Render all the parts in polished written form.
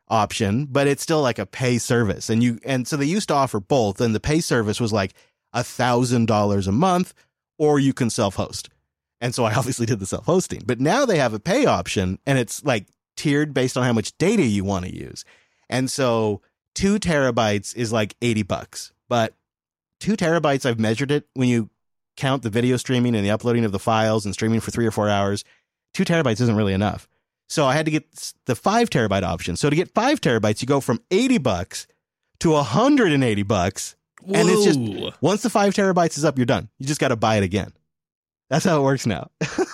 option, but it's still like a pay service. And so they used to offer both. And the pay service was like $1,000 a month, or you can self-host. And so I obviously did the self-hosting, but now they have a pay option, and it's like tiered based on how much data you want to use. And so 2 terabytes is like $80, but 2 terabytes, I've measured it when you count the video streaming and the uploading of the files and streaming for 3 or 4 hours, 2 terabytes isn't really enough. So I had to get the 5 terabyte option. So to get 5 terabytes, you go from $80 to $180. Whoa. And it's just, once the 5 terabytes is up, you're done. You just got to buy it again. That's how it works now.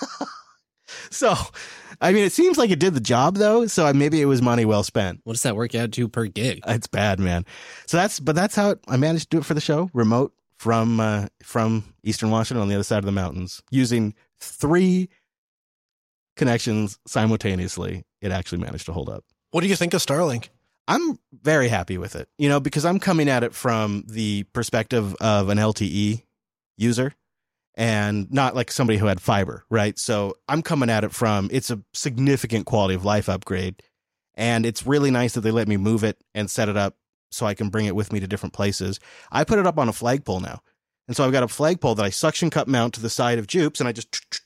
So, I mean, it seems like it did the job though. So maybe it was money well spent. What does that work out to per gig? It's bad, man. So that's how I managed to do it for the show, remote from Eastern Washington on the other side of the mountains, using 3 connections simultaneously. It actually managed to hold up. What do you think of Starlink? I'm very happy with it, because I'm coming at it from the perspective of an LTE user and not like somebody who had fiber, right? So I'm coming at it from, it's a significant quality of life upgrade, and it's really nice that they let me move it and set it up so I can bring it with me to different places. I put it up on a flagpole now. And so I've got a flagpole that I suction cup mount to the side of Jupes, and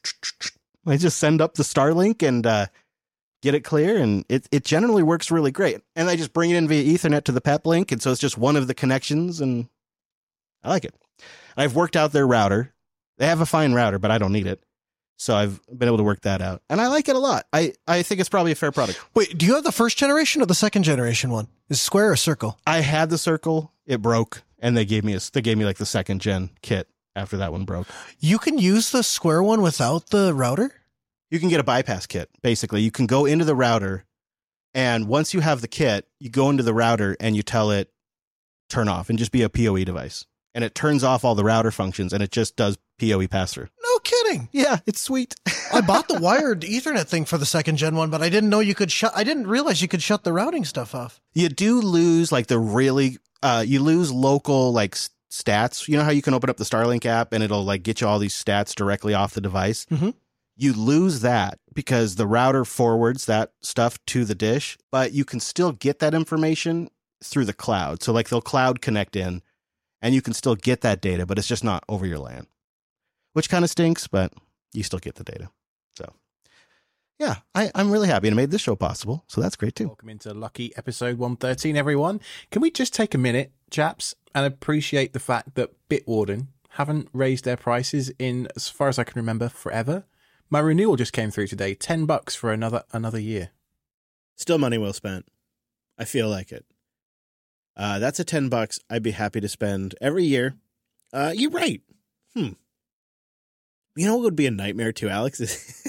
I just send up the Starlink and get it clear, and it generally works really great. And I just bring it in via Ethernet to the PepLink, and so it's just one of the connections, and I like it. I've worked out their router. They have a fine router, but I don't need it. So I've been able to work that out, and I like it a lot. I think it's probably a fair product. Wait, do you have the first generation or the second generation one? Is it square or circle? I had the circle. It broke, and they gave me like the second gen kit after that one broke. You can use the square one without the router? You can get a bypass kit. Basically, you can go into the router, and once you have the kit, you go into the router and you tell it turn off and just be a PoE device. And it turns off all the router functions, and it just does PoE pass-through. No kidding. Yeah, it's sweet. I bought the wired Ethernet thing for the second gen one, but I didn't know you could I didn't realize you could shut the routing stuff off. You do lose like you lose local like stats. You know how you can open up the Starlink app and it'll like get you all these stats directly off the device? Mm-hmm. You lose that because the router forwards that stuff to the dish, but you can still get that information through the cloud. So like they'll cloud connect in, and you can still get that data, but it's just not over your LAN, which kind of stinks, but you still get the data. So yeah, I'm really happy, and it made this show possible. So that's great too. Welcome into Lucky episode 113, everyone. Can we just take a minute, chaps, and appreciate the fact that Bitwarden haven't raised their prices in, as far as I can remember, forever? My renewal just came through today, $10 for another year. Still money well spent. I feel like it. That's a $10 I'd be happy to spend every year. You're right. You know what would be a nightmare too, Alex?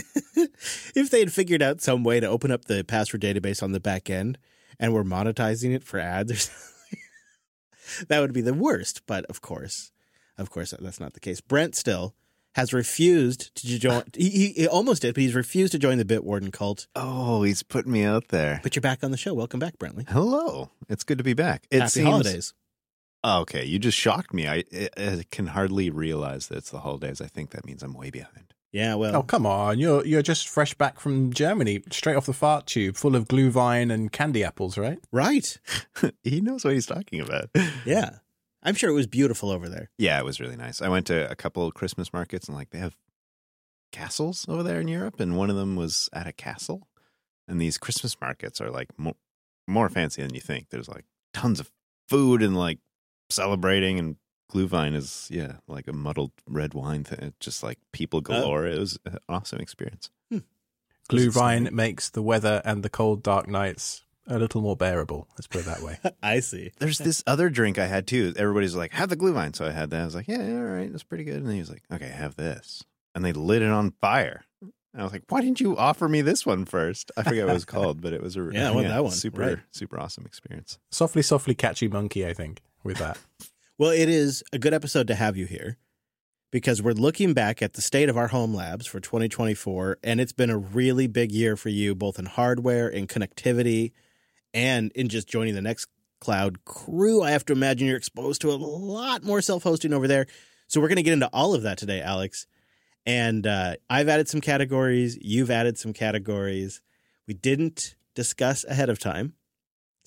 If they had figured out some way to open up the password database on the back end and were monetizing it for ads or something. That would be the worst. But of course, that's not the case. Brent still has refused to join. He almost did, but he's refused to join the Bitwarden cult. Oh, he's putting me out there. But you're back on the show. Welcome back, Brentley. Hello. It's good to be back. Happy holidays. Oh, okay, you just shocked me. I can hardly realize that it's the holidays. I think that means I'm way behind. Yeah, well. Oh, come on. You're just fresh back from Germany, straight off the fart tube, full of Glühwein and candy apples, right? Right. He knows what he's talking about. Yeah. I'm sure it was beautiful over there. Yeah, it was really nice. I went to a couple of Christmas markets, and like they have castles over there in Europe, and one of them was at a castle. And these Christmas markets are like more fancy than you think. There's like tons of food and like celebrating, and Glühwein is like a muddled red wine thing. It's just like people galore. It was an awesome experience. Glühwein makes the weather and the cold dark nights a little more bearable. Let's put it that way. I see. There's this other drink I had too. Everybody's like, have the Glühwein. So I had that. I was like, yeah, all right, that's pretty good. And then he was like, okay, have this. And they lit it on fire. And I was like, why didn't you offer me this one first? I forget what it was called, but it was I want that one. Super awesome experience. Softly catchy monkey, I think, with that. Well, it is a good episode to have you here because we're looking back at the state of our home labs for 2024, and it's been a really big year for you, both in hardware and connectivity and in just joining the Nextcloud crew. I have to imagine you're exposed to a lot more self-hosting over there. So we're going to get into all of that today, Alex. And I've added some categories. You've added some categories. We didn't discuss ahead of time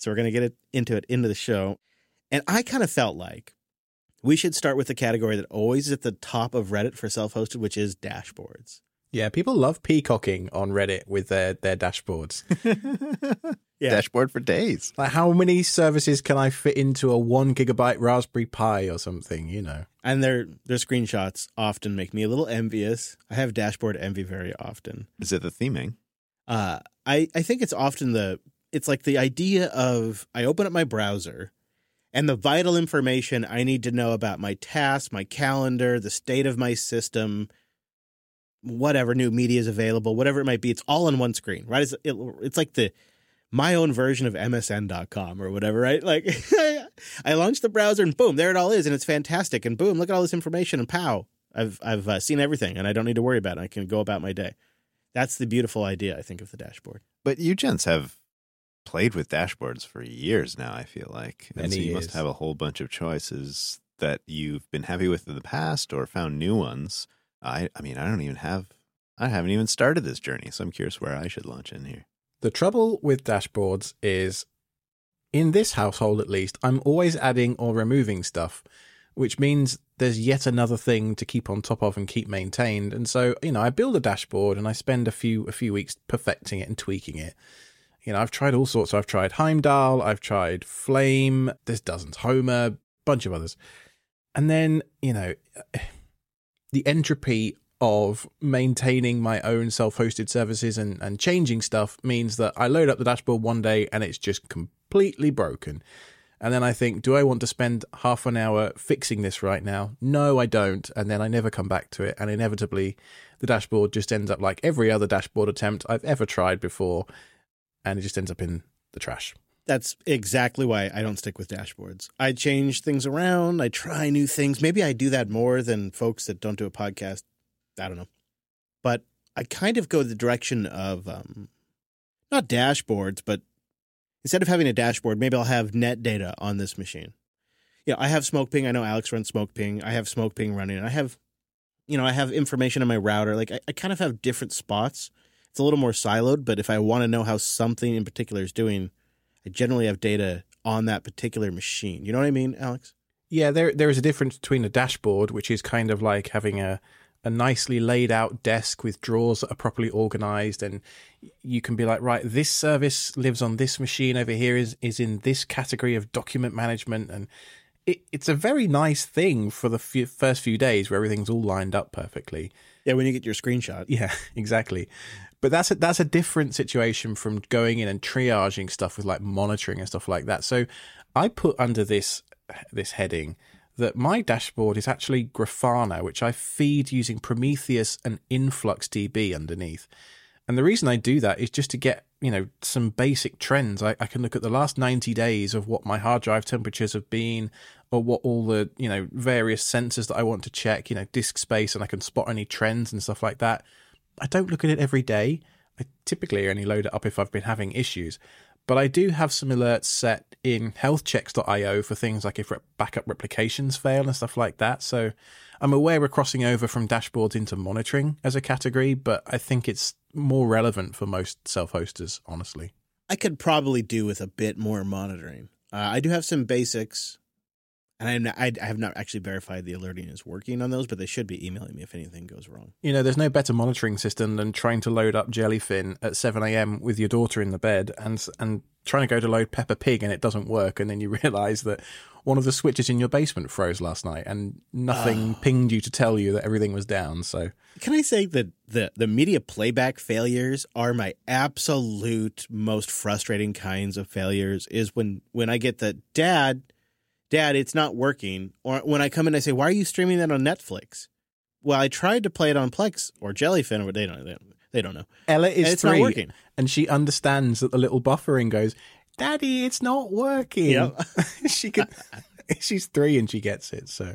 So we're going to get into the show. And I kind of felt like we should start with the category that always is at the top of Reddit for self-hosted, which is dashboards. Yeah, people love peacocking on Reddit with their dashboards. Yeah. Dashboard for days. Like, how many services can I fit into a 1 gigabyte Raspberry Pi or something, you know? And their screenshots often make me a little envious. I have dashboard envy very often. Is it the theming? I think it's often it's like the idea of I open up my browser and the vital information I need to know about my tasks, my calendar, the state of my system, whatever new media is available, whatever it might be, it's all on one screen, right? It's like my own version of MSN.com or whatever, right? Like I launch the browser and boom, there it all is, and it's fantastic. And boom, look at all this information, and pow, I've seen everything, and I don't need to worry about it. I can go about my day. That's the beautiful idea, I think, of the dashboard. But you gents have played with dashboards for years now, I feel like. And Many so you years. must have a whole bunch of choices that you've been happy with in the past or found new ones. I haven't even started this journey, so I'm curious where I should launch in here. The trouble with dashboards is, in this household at least, I'm always adding or removing stuff, which means there's yet another thing to keep on top of and keep maintained. And so, I build a dashboard and I spend a few weeks perfecting it and tweaking it. I've tried all sorts. I've tried Heimdall, I've tried Flame, there's dozens, Homer, bunch of others. And then, the entropy of maintaining my own self-hosted services and changing stuff means that I load up the dashboard one day and it's just completely broken. And then I think, do I want to spend half an hour fixing this right now? No, I don't. And then I never come back to it. And inevitably, the dashboard just ends up like every other dashboard attempt I've ever tried before. And it just ends up in the trash. That's exactly why I don't stick with dashboards. I change things around. I try new things. Maybe I do that more than folks that don't do a podcast. I don't know. But I kind of go the direction of not dashboards, but instead of having a dashboard, maybe I'll have net data on this machine. I have SmokePing. I know Alex runs SmokePing. I have SmokePing running. And I have information on my router. Like I kind of have different spots. It's a little more siloed, but if I want to know how something in particular is doing, I generally have data on that particular machine. You know what I mean, Alex? Yeah, there is a difference between a dashboard, which is kind of like having a nicely laid out desk with drawers that are properly organized, and you can be like, right, this service lives on this machine over here, is in this category of document management, and it's a very nice thing for the first few days where everything's all lined up perfectly. Yeah, when you get your screenshot. Yeah, exactly. But that's a different situation from going in and triaging stuff with like monitoring and stuff like that. So I put under this heading that my dashboard is actually Grafana, which I feed using Prometheus and InfluxDB underneath. And the reason I do that is just to get, some basic trends. I can look at the last 90 days of what my hard drive temperatures have been, or what all the, various sensors that I want to check, disk space, and I can spot any trends and stuff like that. I don't look at it every day. I typically only load it up if I've been having issues. But I do have some alerts set in healthchecks.io for things like if backup replications fail and stuff like that. So I'm aware we're crossing over from dashboards into monitoring as a category, but I think it's more relevant for most self-hosters, honestly. I could probably do with a bit more monitoring. I do have some basics, and I have not actually verified the alerting is working on those, but they should be emailing me if anything goes wrong. There's no better monitoring system than trying to load up Jellyfin at 7 a.m. with your daughter in the bed and trying to go to load Peppa Pig and it doesn't work, and then you realize that one of the switches in your basement froze last night and nothing pinged you to tell you that everything was down. So can I say that the media playback failures are my absolute most frustrating kinds of failures? Is when I get the Dad, it's not working. Or when I come in and I say, why are you streaming that on Netflix? Well, I tried to play it on Plex or Jellyfin, but they don't know. Ella is and it's 3, not working. And she understands that the little buffering goes, Daddy, it's not working. Yep. She's 3 and she gets it. So,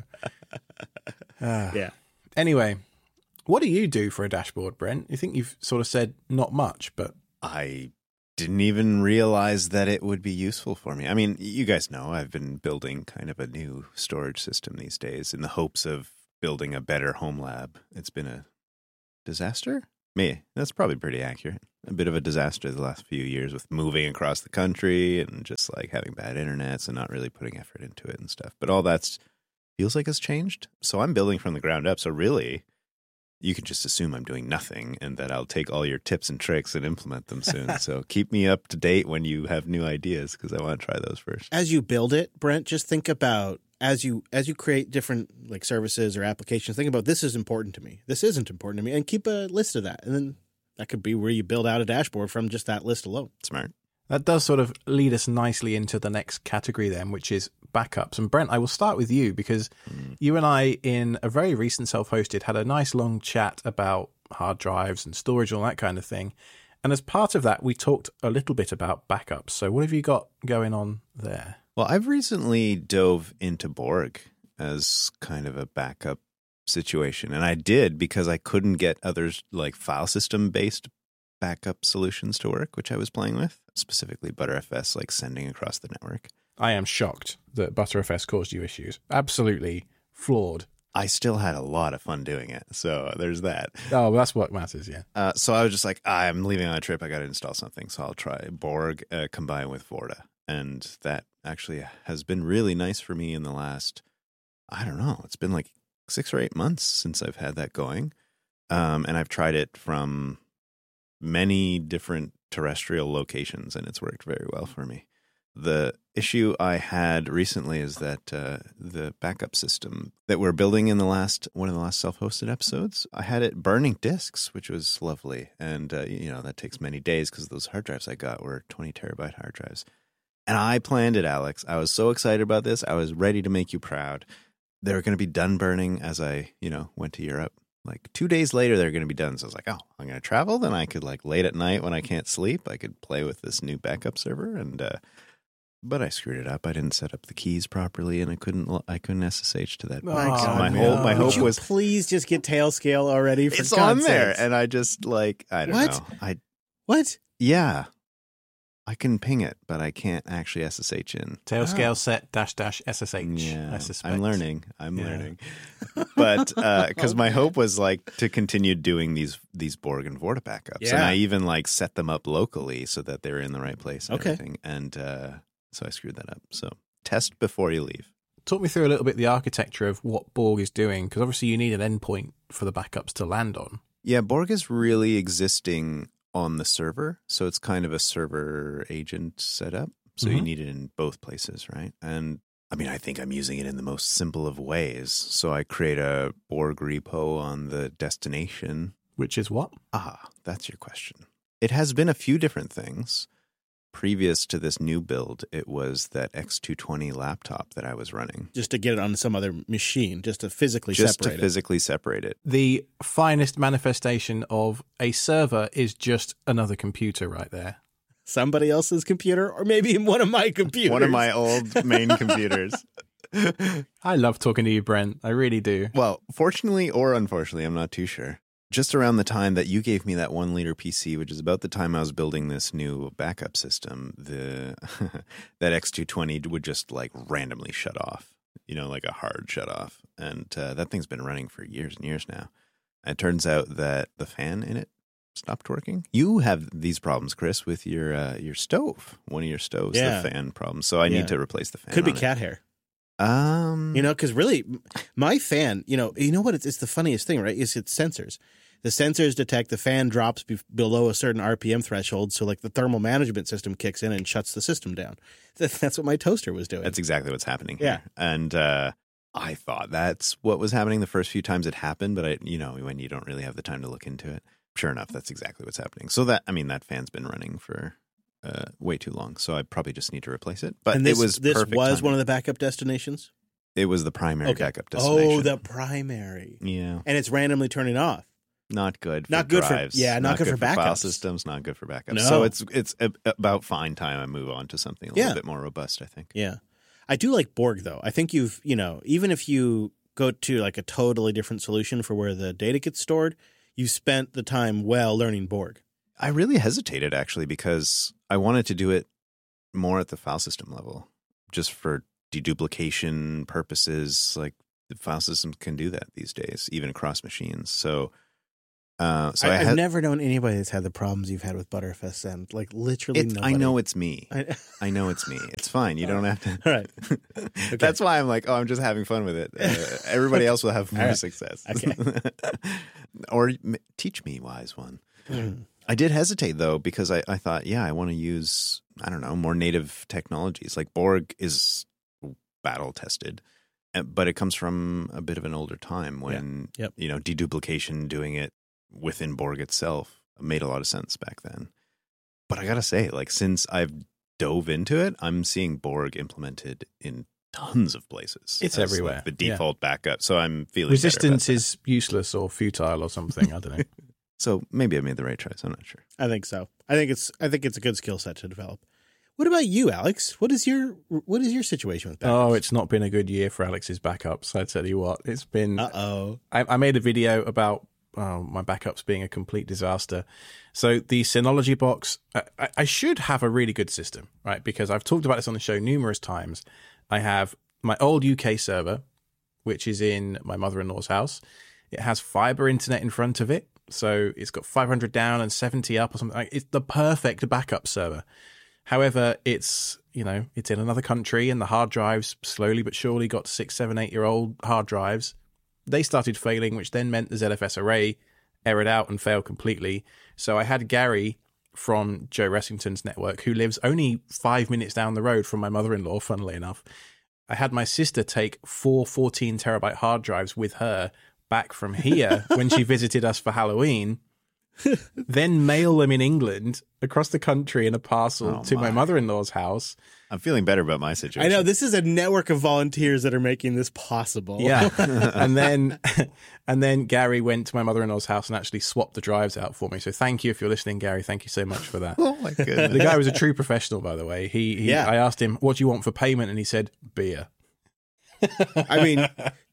Yeah. Anyway, what do you do for a dashboard, Brent? You think you've sort of said not much, but I didn't even realize that it would be useful for me. I mean, you guys know I've been building kind of a new storage system these days in the hopes of building a better home lab. It's been a disaster. Me, that's probably pretty accurate. A bit of a disaster the last few years with moving across the country and just like having bad internets and not really putting effort into it and stuff. But all that's feels like it's changed. So I'm building from the ground up. So really, you can just assume I'm doing nothing and that I'll take all your tips and tricks and implement them soon. So keep me up to date when you have new ideas because I want to try those first. As you build it, Brent, just think about as you create different like services or applications, think about this is important to me. This isn't important to me. And keep a list of that. And then that could be where you build out a dashboard from just that list alone. Smart. That does sort of lead us nicely into the next category then, which is backups. And Brent, I will start with you because you and I, in a very recent self-hosted, had a nice long chat about hard drives and storage and all that kind of thing. And as part of that, we talked a little bit about backups. So what have you got going on there? Well, I've recently dove into Borg as kind of a backup situation. And I did because I couldn't get others like file system based backup solutions to work, which I was playing with, specifically ButterFS, like sending across the network. I am shocked that ButterFS caused you issues. Absolutely flawed. I still had a lot of fun doing it. So there's that. Oh, well, that's what matters, yeah. So I was just like, I'm leaving on a trip. I got to install something. So I'll try Borg combined with Vorta. And that actually has been really nice for me in the last, I don't know, it's been like 6 or 8 months since I've had that going. And I've tried it from many different terrestrial locations, and it's worked very well for me. The issue I had recently is that the backup system that we're building in one of the last self-hosted episodes, I had it burning disks, which was lovely. And, that takes many days because those hard drives I got were 20 terabyte hard drives. And I planned it, Alex. I was so excited about this. I was ready to make you proud. They were going to be done burning as I, went to Europe. Like 2 days later, they're going to be done. So I was like, oh, I'm going to travel. Then I could like late at night when I can't sleep, I could play with this new backup server. And, but I screwed it up. I didn't set up the keys properly and I couldn't SSH to that. My God, my hope was please just get Tailscale already. For it's God's on there. sakes. And I just I don't know. What? Yeah. I can ping it, but I can't actually SSH in. Tailscale set -- SSH. Yeah, I suspect. I'm learning. But because my hope was like to continue doing these Borg and Vorta backups, and I even like set them up locally so that they're in the right place. And everything. And so I screwed that up. So test before you leave. Talk me through a little bit the architecture of what Borg is doing, because obviously you need an endpoint for the backups to land on. Yeah, Borg is really existing on the server, so it's kind of a server agent setup. So you need it in both places, right? And I mean, I think I'm using it in the most simple of ways. So I create a Borg repo on the destination. Which is what? That's your question. It has been a few different things. Previous to this new build, it was that X220 laptop that I was running. Just to get it on some other machine, just to physically separate it. The finest manifestation of a server is just another computer right there. Somebody else's computer, or maybe one of my computers. One of my old main computers. I love talking to you, Brent. I really do. Well, fortunately or unfortunately, I'm not too sure. Just around the time that you gave me that 1 liter PC, which is about the time I was building this new backup system, that X220 would just like randomly shut off, like a hard shut off. And that thing's been running for years and years now. And it turns out that the fan in it stopped working. You have these problems, Chris, with your stove. One of your stoves, the fan problem. So I need to replace the fan. Could be cat hair. Because really, my fan, you know what? It's the funniest thing, right? It's sensors. The sensors detect the fan drops below a certain RPM threshold, so like the thermal management system kicks in and shuts the system down. That's what my toaster was doing. That's exactly what's happening here. Yeah. And I thought that's what was happening the first few times it happened, but when you don't really have the time to look into it, sure enough, that's exactly what's happening. So that fan's been running for way too long, so I probably just need to replace it. But this was one of the backup destinations? It was the primary backup destination. Oh, the primary. Yeah. And it's randomly turning off. Not good for not good drives. not good for backups. File systems, not good for backups. No. So it's about fine time I move on to something a little bit more robust, I think. Yeah. I do like Borg, though. I think even if you go to like a totally different solution for where the data gets stored, you spent the time well learning Borg. I really hesitated, actually, because I wanted to do it more at the file system level, just for deduplication purposes. Like the file system can do that these days, even across machines. So So I've never known anybody that's had the problems you've had with Butterfest Send. Like literally nobody. I know it's me. I know it's me. It's fine. You don't have to. All right. Okay. That's why I'm like, I'm just having fun with it. Everybody else will have more success. Okay. Or teach me, wise one. I did hesitate, though, because I thought, I want to use, I don't know, more native technologies. Like Borg is battle tested, but it comes from a bit of an older time when, deduplication, doing it within Borg itself made a lot of sense back then. But I gotta say, like, since I've dove into it, I'm seeing Borg implemented in tons of places. It's everywhere. Like the default backup. So I'm feeling resistance is useless or futile or something. I don't know. So maybe I made the right choice. I'm not sure. I think so. I think it's a good skill set to develop. What about you, Alex? What is your situation with backups? Oh, it's not been a good year for Alex's backups. I tell you what, it's been. Uh-oh. I made a video about my backups being a complete disaster. So the Synology box, I should have a really good system, right? Because I've talked about this on the show numerous times. I have my old UK server, which is in my mother-in-law's house. It has fiber internet in front of it. So it's got 500 down and 70 up or something. It's the perfect backup server. However, it's in another country, and the hard drives slowly but surely got 6, 7, 8-year-old hard drives. They started failing, which then meant the ZFS array errored out and failed completely. So I had Gary from Joe Ressington's network, who lives only 5 minutes down the road from my mother-in-law, funnily enough. I had my sister take 4 14-terabyte hard drives with her back from here when she visited us for Halloween, then mail them in England across the country in a parcel to my mother-in-law's house. I'm feeling better about my situation. I know, this is a network of volunteers that are making this possible. Yeah. and then Gary went to my mother-in-law's house and actually swapped the drives out for me. So thank you if you're listening, Gary. Thank you so much for that. Oh my goodness. The guy was a true professional, by the way. I asked him, what do you want for payment? And he said, beer. I mean,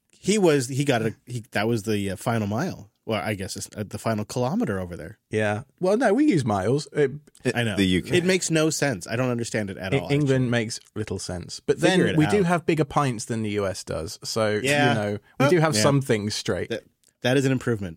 that was the final mile. Well, I guess it's the final kilometer over there. Yeah. Well, no, we use miles. I know. The UK. It makes no sense. I don't understand it at all. England makes little sense. But then we do have bigger pints than the US does. So, we do have some things straight. That is an improvement.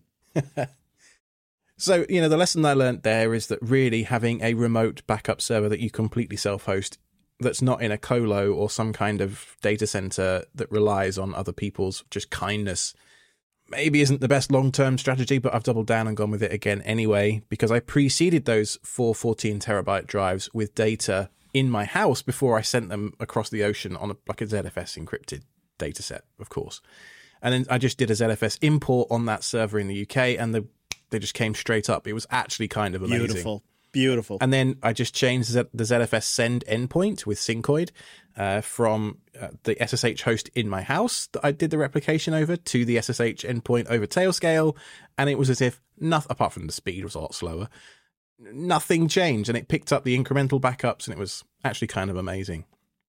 So, the lesson I learned there is that really having a remote backup server that you completely self-host that's not in a colo or some kind of data center that relies on other people's just kindness maybe isn't the best long-term strategy, but I've doubled down and gone with it again anyway, because I preceded those 4 14-terabyte drives with data in my house before I sent them across the ocean on a ZFS encrypted data set, of course. And then I just did a ZFS import on that server in the UK, and they just came straight up. It was actually kind of amazing. Beautiful. And then I just changed the ZFS send endpoint with Syncoid from the SSH host in my house that I did the replication over to the SSH endpoint over Tailscale. And it was as if, apart from the speed was a lot slower, nothing changed. And it picked up the incremental backups, and it was actually kind of amazing.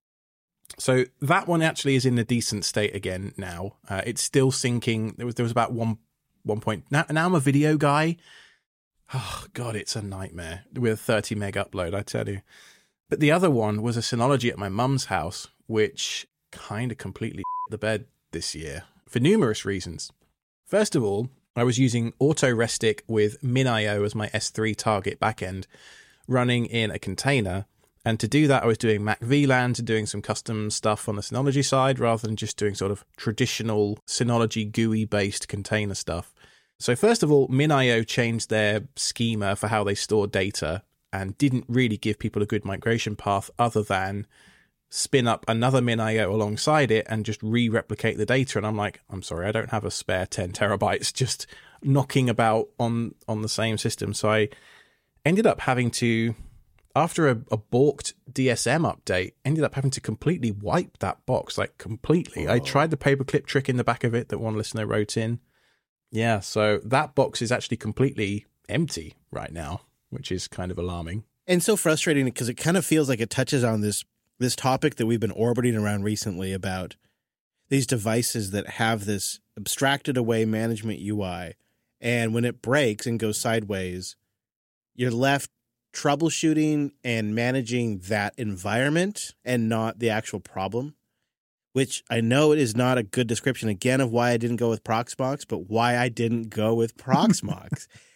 So that one actually is in a decent state again now. It's still syncing. There was about one point. Now I'm a video guy. Oh, God, it's a nightmare with a 30 meg upload, I tell you. But the other one was a Synology at my mum's house, which kind of completely the bed this year for numerous reasons. First of all, I was using AutoRestic with MinIO as my S3 target backend running in a container. And to do that, I was doing Mac VLAN to doing some custom stuff on the Synology side rather than just doing sort of traditional Synology GUI-based container stuff. So first of all, MinIO changed their schema for how they store data and didn't really give people a good migration path other than spin up another MinIO alongside it and just re-replicate the data. And I'm like, I'm sorry, I don't have a spare 10 terabytes just knocking about on the same system. So I ended up having to, after a balked DSM update, ended up having to completely wipe that box, like completely. I tried the paperclip trick in the back of it that one listener wrote in. Yeah, so that box is actually completely empty right now, which is kind of alarming. And so frustrating because it kind of feels like it touches on this topic that we've been orbiting around recently about these devices that have this abstracted away management UI. And when it breaks and goes sideways, you're left troubleshooting and managing that environment and not the actual problem. Which I know it is not a good description, again, of why I didn't go with Proxmox, but why I didn't go with Proxmox.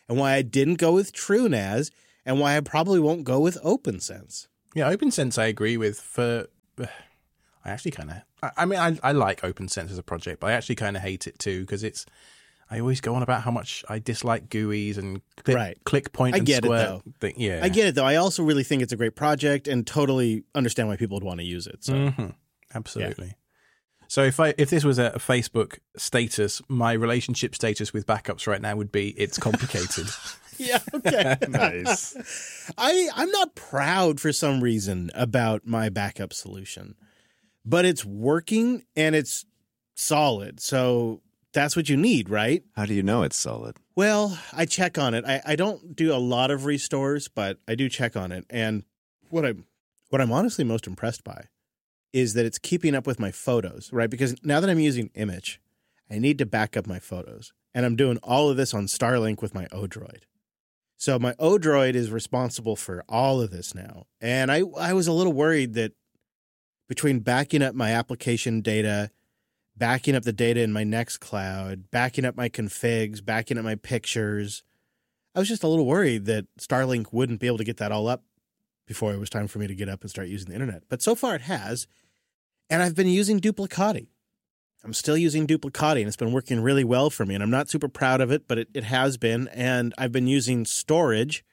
and why I didn't go with TrueNAS, and why I probably won't go with OpenSense. Yeah, OpenSense I agree with. I actually kind of... I like OpenSense as a project, but I actually kind of hate it too, because I always go on about how much I dislike GUIs and click point and square. I get it, though. Yeah. I get it, though. I also really think it's a great project and totally understand why people would want to use it. So. Absolutely. Yeah. So if this was a Facebook status, my relationship status with backups right now would be it's complicated. Yeah, okay. Nice. I'm not proud for some reason about my backup solution, but it's working and it's solid. So that's what you need, right? How do you know it's solid? Well, I check on it. I don't do a lot of restores, but I do check on it. And what I'm honestly most impressed by is that it's keeping up with my photos, right? Because now that I'm using Image, I need to back up my photos. And I'm doing all of this on Starlink with my Odroid. So my Odroid is responsible for all of this now. And I was a little worried that between backing up my application data, backing up the data in my Nextcloud, backing up my configs, backing up my pictures, I was just a little worried that Starlink wouldn't be able to get that all up before it was time for me to get up and start using the internet. But so far it has. And I've been using Duplicati. I'm still using Duplicati, and it's been working really well for me. And I'm not super proud of it, but it has been. And I've been using Storj,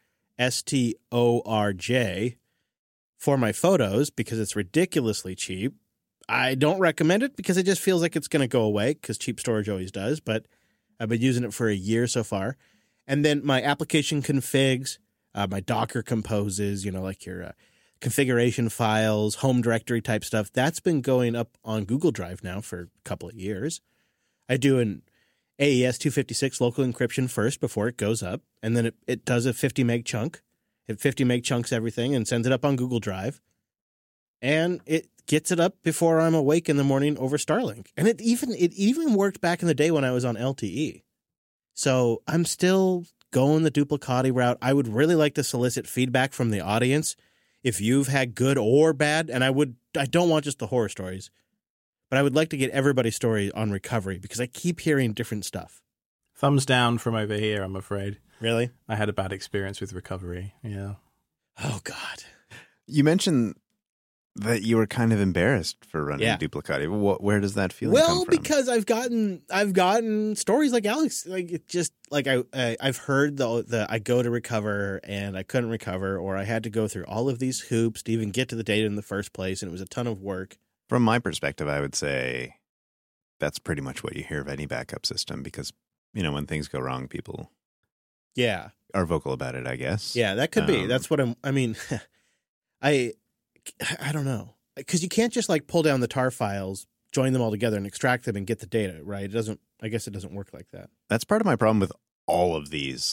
STORJ, for my photos because it's ridiculously cheap. I don't recommend it because it just feels like it's going to go away because cheap storage always does. But I've been using it for a year so far. And then my application configs, my Docker composes, like your configuration files, home directory type stuff, that's been going up on Google Drive now for a couple of years. I do an AES 256 local encryption first before it goes up, and then it does a 50 meg chunk. It 50 meg chunks everything and sends it up on Google Drive. And it gets it up before I'm awake in the morning over Starlink. And it even worked back in the day when I was on LTE. So I'm still going the Duplicati route. I would really like to solicit feedback from the audience if you've had good or bad, and I don't want just the horror stories, but I would like to get everybody's story on recovery because I keep hearing different stuff. Thumbs down from over here, I'm afraid. Really? I had a bad experience with recovery. Yeah. Oh, God. You mentioned that you were kind of embarrassed for running Duplicati. Where does that feeling come from? Because I've gotten stories like Alex, like it just like I've heard the I go to recover and I couldn't recover, or I had to go through all of these hoops to even get to the data in the first place, and it was a ton of work. From my perspective, I would say that's pretty much what you hear of any backup system because, when things go wrong, people are vocal about it, I guess. Yeah, that could be. That's what I don't know. Because you can't just pull down the tar files, join them all together and extract them and get the data, right? I guess it doesn't work like that. That's part of my problem with all of these,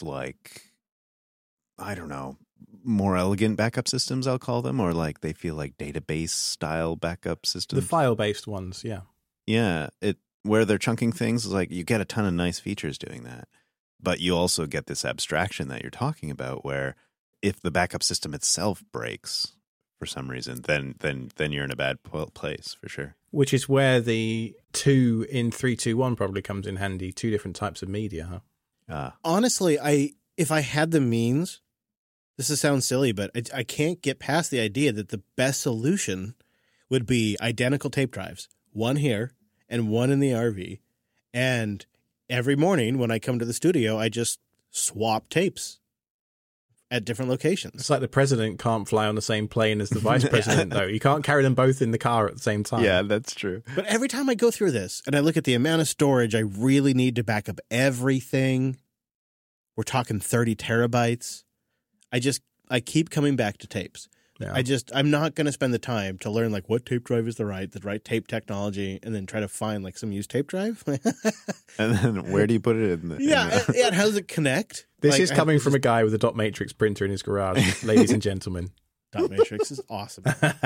I don't know, more elegant backup systems, I'll call them, or they feel like database style backup systems. The file-based ones, yeah. Yeah, where they're chunking things is you get a ton of nice features doing that. But you also get this abstraction that you're talking about where if the backup system itself breaks for some reason, then you're in a bad place for sure. Which is where the 2 in 321 probably comes in handy. 2 different types of media, huh? Honestly, if I had the means, this sounds silly, but I can't get past the idea that the best solution would be identical tape drives, one here and one in the RV. And every morning when I come to the studio, I just swap tapes at different locations. It's like the president can't fly on the same plane as the vice president, though. You can't carry them both in the car at the same time. Yeah, that's true. But every time I go through this and I look at the amount of storage I really need to back up everything, we're talking 30 terabytes. I keep coming back to tapes. Yeah. I'm not going to spend the time to learn what tape drive is the right tape technology, and then try to find some used tape drive. And then where do you put it in the? Yeah. How does it connect? This is coming from a guy with a dot matrix printer in his garage, ladies and gentlemen. Dot matrix is awesome.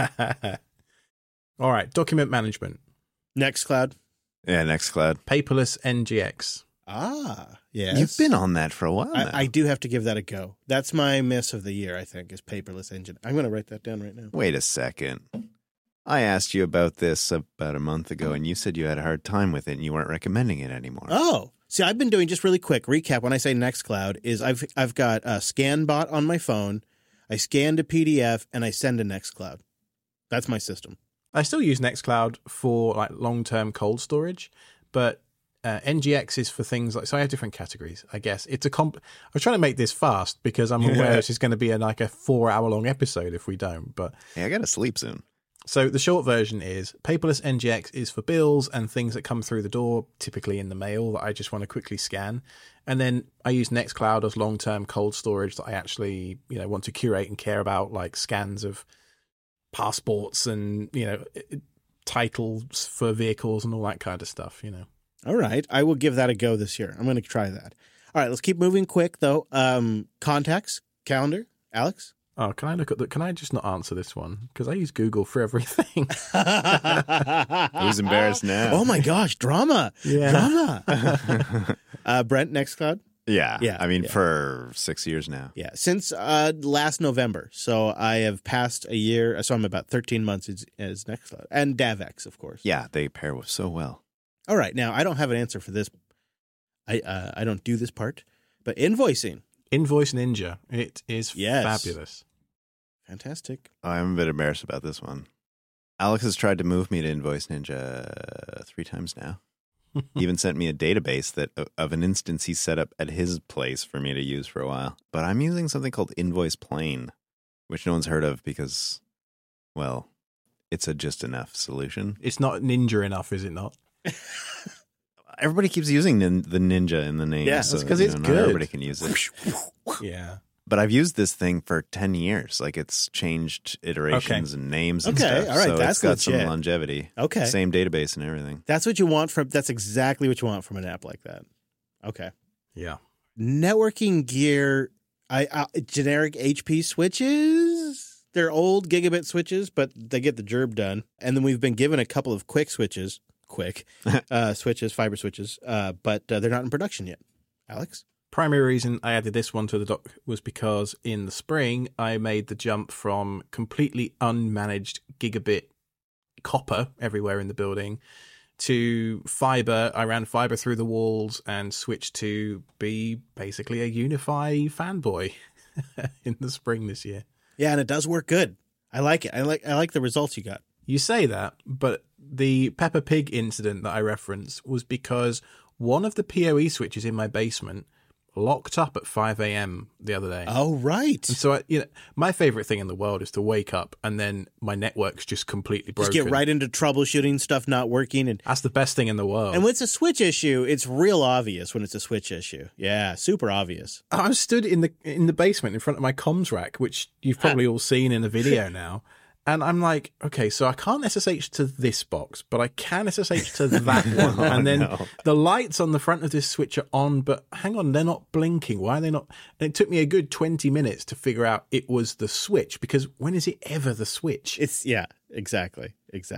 All right, document management. Nextcloud. Yeah, Nextcloud. Paperless NGX. Ah, yes. You've been on that for a while now. I do have to give that a go. That's my miss of the year, I think, is paperless engine. I'm going to write that down right now. Wait a second. I asked you about this about a month ago, and you said you had a hard time with it and you weren't recommending it anymore. Oh, See, I've been doing just really quick recap. When I say Nextcloud, is I've got a ScanBot on my phone. I scan to PDF and I send to Nextcloud. That's my system. I still use Nextcloud for like long-term cold storage, but NGX is for things like, so I have different categories, I guess. It's a I was trying to make this fast because I'm aware this is going to be like a 4-hour-long episode if we don't, but Hey, I gotta sleep soon. so the short version is paperless NGX is for bills and things that come through the door, typically in the mail, that I just want to quickly scan. And then I use Nextcloud as long-term cold storage that I actually, want to curate and care about, like scans of passports and, titles for vehicles and all that kind of stuff, All right. I will give that a go this year. I'm going to try that. All right. Let's keep moving quick, though. Contacts, calendar, Alex? Oh, can I look at can I just not answer this one? Because I use Google for everything. Who's embarrassed now? Oh, my gosh. Drama. Yeah. Drama. Brent, Nextcloud? Yeah. Yeah, I mean, yeah. for 6 years now. Yeah. Since last November. So I have passed a year. So I'm about 13 months as Nextcloud. And DavX, of course. Yeah, they pair so well. All right. Now, I don't have an answer for this. I don't do this part. But invoicing. Invoice Ninja. It is Yes. fabulous. Fantastic. I'm a bit embarrassed about this one. Alex has tried to move me to Invoice Ninja 3 times now. He even sent me a database of an instance he set up at his place for me to use for a while. But I'm using something called Invoice Plane, which no one's heard of because, well, it's a just enough solution. It's not ninja enough, is it not? Everybody keeps using the ninja in the name. Yeah, so, that's 'cause it's not good. everybody can use it. Yeah. But I've used this thing for 10 years. Like, it's changed iterations and names and Okay, stuff. all right, So that's it's got some legit. longevity. Okay. Same database and everything. That's what you want that's exactly what you want from an app like that. Okay. Yeah. Networking gear, generic HP switches. They're old gigabit switches, but they get the job done. And then we've been given a couple of switches, fiber switches, but they're not in production yet. Alex? Primary reason I added this one to the dock was because in the spring I made the jump from completely unmanaged gigabit copper everywhere in the building to fiber. I ran fiber through the walls and switched to be basically a Unify fanboy in the spring this year. Yeah, and it does work good. I like it. I like the results you got. You say that, but the Peppa Pig incident that I referenced was because one of the PoE switches in my basement locked up at 5 a.m. the other day. Oh, right. And so, my favorite thing in the world is to wake up and then my network's just completely broken. Just get right into troubleshooting stuff not working. And That's the best thing in the world. when it's a switch issue, it's real obvious when it's a switch issue. Yeah, super obvious. I'm stood in the basement in front of my comms rack, which you've probably all seen in the video now. And I'm like, okay, so I can't SSH to this box, but I can SSH to that one. And then the lights on the front of this switch are on, but hang on, they're not blinking. Why are they not? And it took me a good 20 minutes to figure out it was the switch, because when is it ever the switch? Exactly.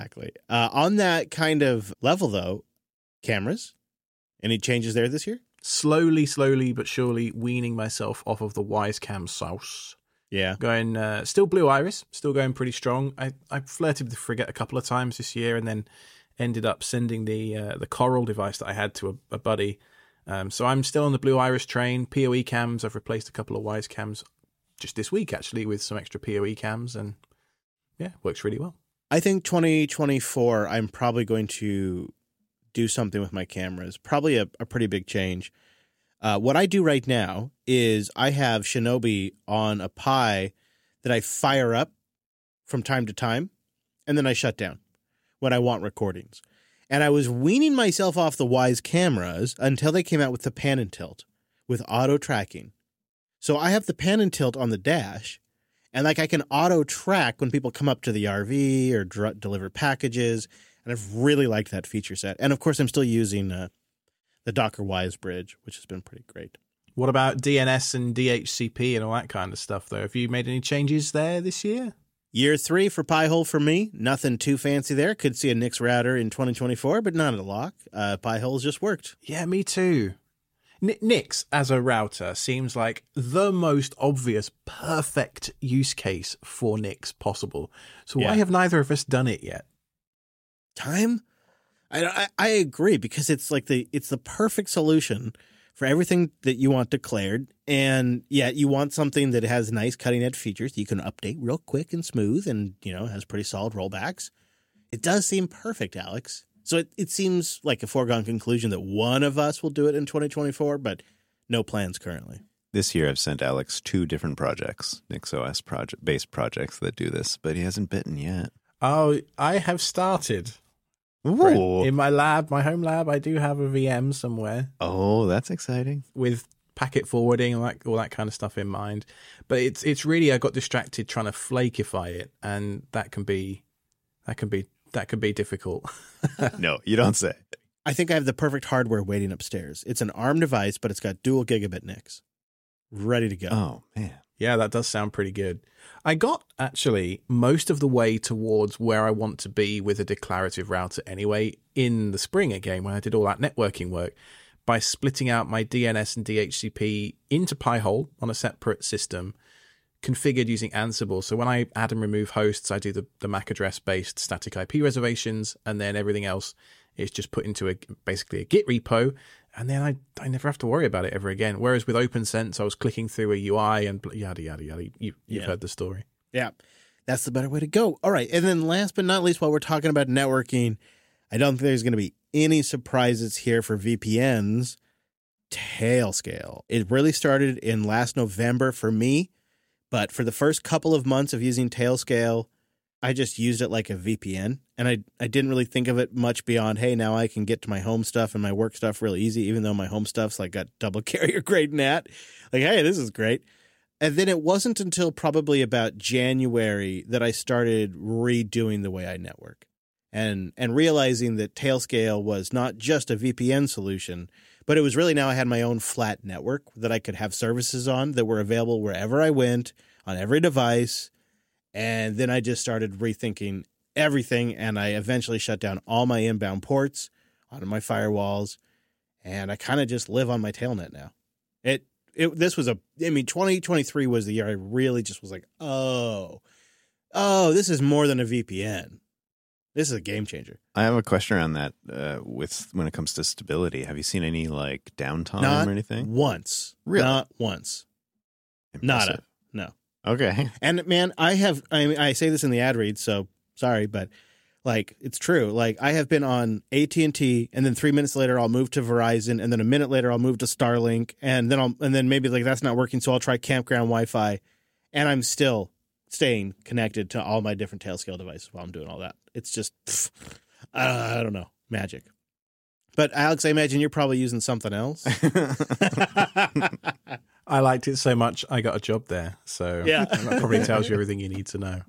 On that kind of level, though, cameras, any changes there this year? Slowly, but surely weaning myself off of the Wisecam sauce. Yeah. Going, still Blue Iris, still going pretty strong. I flirted with the Frigate a couple of times this year and then ended up sending the Coral device that I had to a buddy. So I'm still on the Blue Iris train. PoE cams, I've replaced a couple of Wisecams just this week, actually, with some extra PoE cams. And yeah, works really well. I think 2024, I'm probably going to do something with my cameras. Probably a pretty big change. What I do right now is I have Shinobi on a Pi that I fire up from time to time, and then I shut down when I want recordings. And I was weaning myself off the Wyze cameras until they came out with the pan and tilt with auto tracking. So I have the pan and tilt on the dash, and I can auto track when people come up to the RV or deliver packages. And I've really liked that feature set. And of course, I'm still using the Docker Wyze bridge, which has been pretty great. What about DNS and DHCP and all that kind of stuff, though? Have you made any changes there this year? Year 3 for Pi-hole for me. Nothing too fancy there. Could see a Nix router in 2024, but not a lock. Pi-hole's just worked. Yeah, me too. Nix as a router seems like the most obvious, perfect use case for Nix possible. So why have neither of us done it yet? Time? I agree, because it's like it's the perfect solution for everything that you want declared, and yet you want something that has nice cutting edge features that you can update real quick and smooth, and has pretty solid rollbacks. It does seem perfect, Alex. So it seems like a foregone conclusion that one of us will do it in 2024, but no plans currently. This year I've sent Alex 2 different projects, NixOS based projects that do this, but he hasn't bitten yet. Oh, I have started. Ooh. In my lab, my home lab, I do have a VM somewhere Oh, that's exciting. with packet forwarding and all that kind of stuff in mind. But it's really, I got distracted trying to flakify it, and that can be difficult. No, you don't say. I think I have the perfect hardware waiting upstairs. It's an ARM device, but it's got dual gigabit NICs. Ready to go. Oh, man. Yeah, that does sound pretty good. I got actually most of the way towards where I want to be with a declarative router anyway in the spring again, when I did all that networking work, by splitting out my DNS and DHCP into Pi-hole on a separate system, configured using Ansible. So when I add and remove hosts, I do the MAC address-based static IP reservations, and then everything else is just put into basically a Git repo, and then I never have to worry about it ever again. Whereas with OpenSense, I was clicking through a UI and yada, yada, yada. You've heard the story. Yeah, that's the better way to go. All right, and then last but not least, while we're talking about networking, I don't think there's going to be any surprises here for VPNs. Tailscale. It really started in last November for me, but for the first couple of months of using Tailscale, I just used it like a VPN, and I didn't really think of it much beyond, hey, now I can get to my home stuff and my work stuff real easy, even though my home stuff's like got double carrier grade NAT. Like, hey, this is great. And then it wasn't until probably about January that I started redoing the way I network and realizing that Tailscale was not just a VPN solution, but it was really, now I had my own flat network that I could have services on that were available wherever I went, on every device. And then I just started rethinking everything, and I eventually shut down all my inbound ports onto my firewalls, and I kind of just live on my Tailnet now. This was 2023 was the year I really just was like, oh, this is more than a VPN. This is a game changer. I have a question around that when it comes to stability. Have you seen any like downtime or anything? Once. Really? Not once. Impressive. Nada. No. Okay. And man, I say this in the ad read, so sorry, but like, it's true. Like, I have been on AT&T, and then 3 minutes later I'll move to Verizon, and then a minute later I'll move to Starlink, and then maybe like that's not working, so I'll try campground Wi-Fi, and I'm still staying connected to all my different Tailscale devices while I'm doing all that. It's just, I don't know, magic. But Alex, I imagine you're probably using something else. I liked it so much, I got a job there. So yeah, that probably tells you everything you need to know.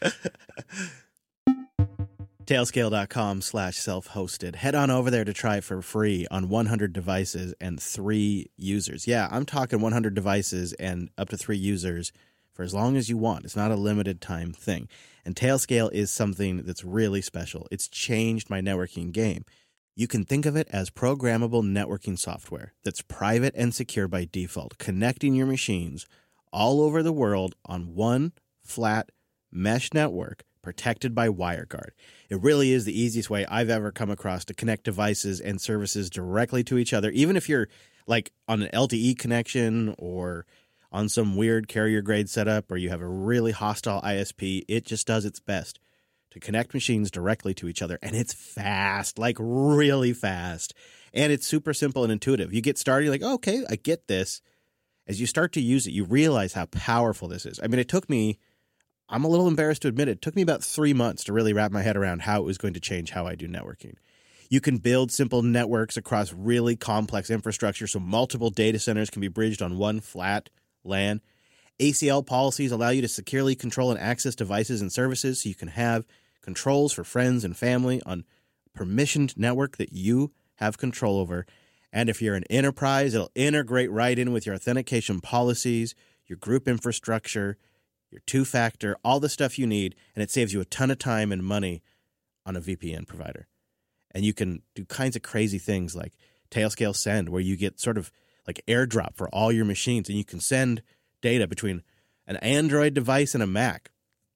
Tailscale.com/self-hosted. Head on over there to try it for free on 100 devices and 3 users. Yeah, I'm talking 100 devices and up to 3 users for as long as you want. It's not a limited time thing. And Tailscale is something that's really special. It's changed my networking game. You can think of it as programmable networking software that's private and secure by default, connecting your machines all over the world on one flat mesh network protected by WireGuard. It really is the easiest way I've ever come across to connect devices and services directly to each other, even if you're like on an LTE connection or on some weird carrier grade setup, or you have a really hostile ISP. It just does its best to connect machines directly to each other. And it's fast, like really fast. And it's super simple and intuitive. You get started, you're like, oh, okay, I get this. As you start to use it, you realize how powerful this is. I mean, it took me, I'm a little embarrassed to admit it took me about 3 months to really wrap my head around how it was going to change how I do networking. You can build simple networks across really complex infrastructure, so multiple data centers can be bridged on one flat LAN. ACL policies allow you to securely control and access devices and services, so you can have controls for friends and family on a permissioned network that you have control over. And if you're an enterprise, it'll integrate right in with your authentication policies, your group infrastructure, your two-factor, all the stuff you need, and it saves you a ton of time and money on a VPN provider. And you can do kinds of crazy things like Tailscale Send, where you get sort of like airdrop for all your machines, and you can send data between an Android device and a Mac.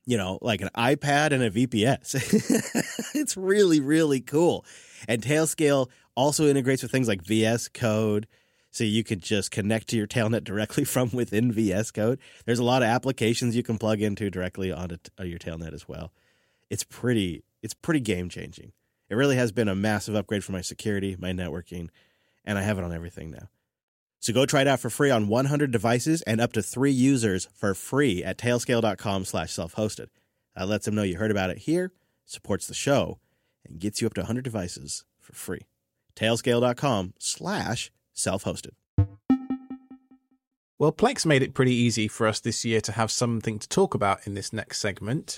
like an iPad and a VPS. It's really, really cool. And Tailscale also integrates with things like VS Code, so you could just connect to your Tailnet directly from within VS Code. There's a lot of applications you can plug into directly onto your Tailnet as well. It's pretty game-changing. It really has been a massive upgrade for my security, my networking, and I have it on everything now. So go try it out for free on 100 devices and up to 3 users for free at tailscale.com/self-hosted. That lets them know you heard about it here, supports the show, and gets you up to 100 devices for free. tailscale.com/self-hosted. Well, Plex made it pretty easy for us this year to have something to talk about in this next segment.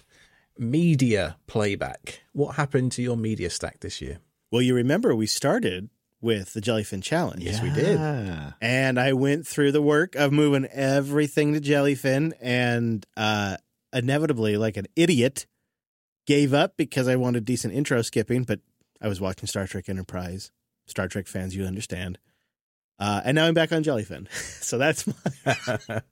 Media playback. What happened to your media stack this year? Well, you remember we started with the Jellyfin Challenge. Yes, we did. And I went through the work of moving everything to Jellyfin, and inevitably, like an idiot, gave up because I wanted decent intro skipping, but I was watching Star Trek Enterprise. Star Trek fans, you understand. And now I'm back on Jellyfin. So that's my...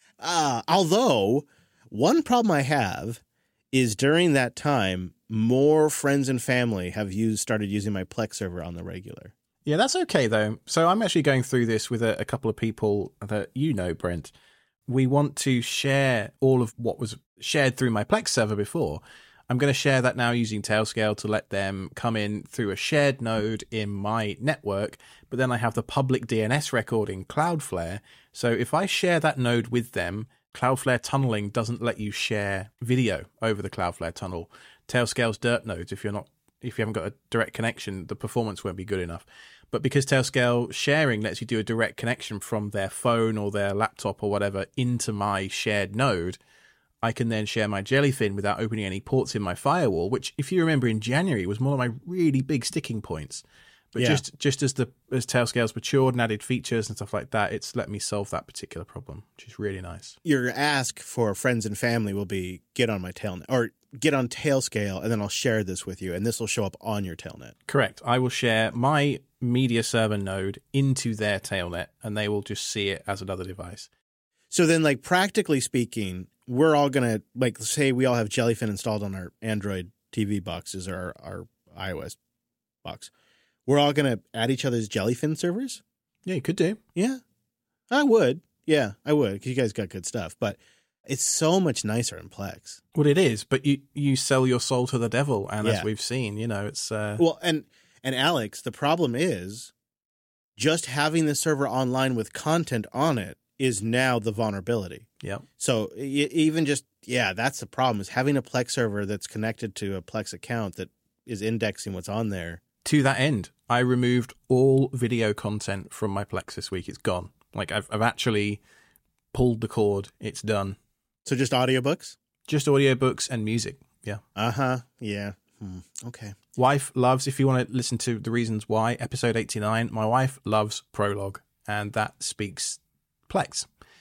although, one problem I have is during that time, more friends and family have started using my Plex server on the regular. Yeah, that's okay, though. So I'm actually going through this with a couple of people that you know, Brent. We want to share all of what was shared through my Plex server before. I'm going to share that now using Tailscale to let them come in through a shared node in my network, but then I have the public DNS record in Cloudflare. So if I share that node with them, Cloudflare tunneling doesn't let you share video over the Cloudflare tunnel. Tailscale's dirt nodes, if you haven't got a direct connection, the performance won't be good enough. But because Tailscale sharing lets you do a direct connection from their phone or their laptop or whatever into my shared node, I can then share my Jellyfin without opening any ports in my firewall, which, if you remember, in January was one of my really big sticking points. But just as Tailscale's matured and added features and stuff like that, it's let me solve that particular problem, which is really nice. Your ask for friends and family will be get on my Tailnet, or get on Tailscale, and then I'll share this with you, and this will show up on your Tailnet. Correct. I will share my media server node into their Tailnet, and they will just see it as another device. So then, like, practically speaking, we're all going to, like, say we all have Jellyfin installed on our Android TV boxes or our iOS box. We're all going to add each other's Jellyfin servers? Yeah, you could do. Yeah, I would. Yeah, I would, because you guys got good stuff. But it's so much nicer in Plex. Well, it is, but you sell your soul to the devil, and as we've seen, it's... Well, and Alex, the problem is just having the server online with content on it is now the vulnerability. Yeah. So even just, that's the problem, is having a Plex server that's connected to a Plex account that is indexing what's on there. To that end, I removed all video content from my Plex this week. It's gone. Like, I've actually pulled the cord. It's done. So just audiobooks? Just audiobooks and music. Yeah. Uh-huh. Yeah. Okay. Wife loves, if you want to listen to the reasons why, episode 89, my wife loves Prologue, and that speaks Plex.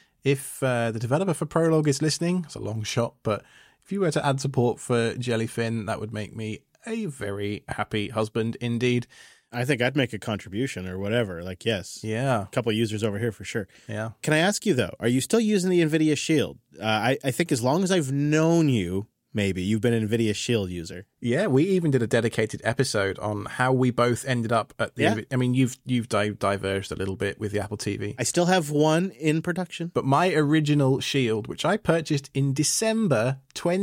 If the developer for Prologue is listening, it's a long shot, but if you were to add support for Jellyfin, that would make me a very happy husband indeed. I think I'd make a contribution or whatever. Like, yes. Yeah. A couple users over here for sure. Yeah. Can I ask you, though, are you still using the NVIDIA Shield? I think as long as I've known you, maybe, you've been an NVIDIA Shield user. Yeah, we even did a dedicated episode on how we both ended up at the... Yeah. I mean, you've diverged a little bit with the Apple TV. I still have one in production. But my original Shield, which I purchased in December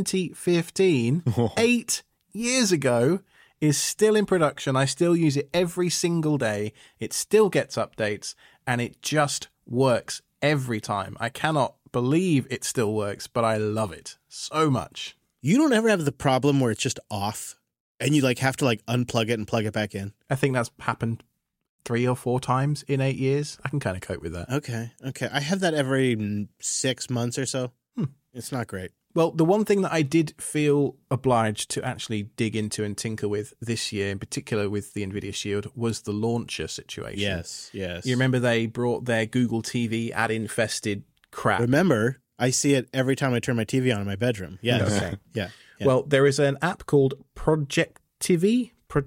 2015, 8 years ago, is still in production. I still use it every single day. It still gets updates, and it just works every time. I cannot believe it still works, but I love it so much. You don't ever have the problem where it's just off and you like have to like unplug it and plug it back in? I think that's happened 3 or 4 times in 8 years. I can kind of cope with that. Okay. I have that every 6 months or so. It's not great. Well, the one thing that I did feel obliged to actually dig into and tinker with this year, in particular with the NVIDIA Shield, was the launcher situation. Yes. You remember they brought their Google TV ad-infested crap. Remember, I see it every time I turn my TV on in my bedroom. Yes. Okay. Yeah. Well, there is an app called Projectivity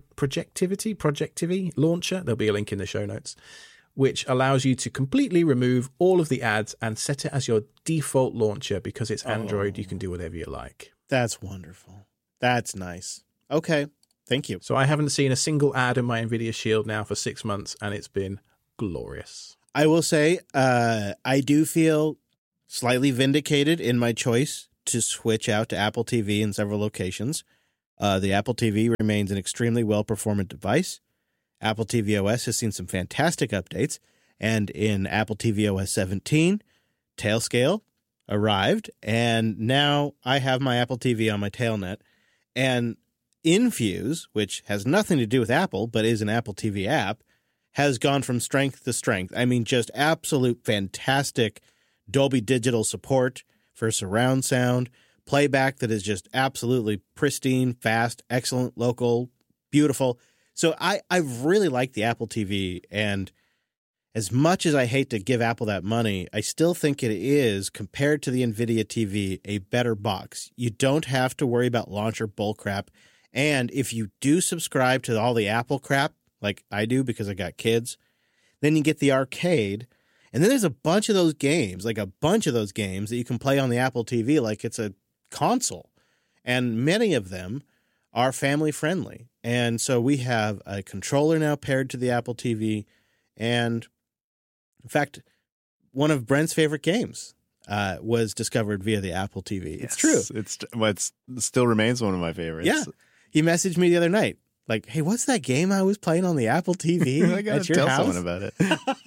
Launcher. There'll be a link in the show notes, which allows you to completely remove all of the ads and set it as your default launcher. Because it's Android, you can do whatever you like. That's wonderful. That's nice. Okay. Thank you. So I haven't seen a single ad in my Nvidia Shield now for 6 months, and it's been glorious. I will say I do feel slightly vindicated in my choice to switch out to Apple TV in several locations. The Apple TV remains an extremely well-performant device. Apple TV OS has seen some fantastic updates, and in Apple TV OS 17, Tailscale arrived, and now I have my Apple TV on my Tailnet, and Infuse, which has nothing to do with Apple, but is an Apple TV app, has gone from strength to strength. I mean, just absolute fantastic Dolby Digital support for surround sound, playback that is just absolutely pristine, fast, excellent, local, beautiful. So I really like the Apple TV, and as much as I hate to give Apple that money, I still think it is, compared to the NVIDIA TV, a better box. You don't have to worry about launcher bullcrap. And if you do subscribe to all the Apple crap, like I do because I got kids, then you get the arcade. And then there's a bunch of those games that you can play on the Apple TV like it's a console. And many of them are family friendly. And so we have a controller now paired to the Apple TV. And in fact, one of Brent's favorite games was discovered via the Apple TV. It's true. It still remains one of my favorites. Yeah. He messaged me the other night, like, "Hey, what's that game I was playing on the Apple TV I gotta at your tell house?" someone about it.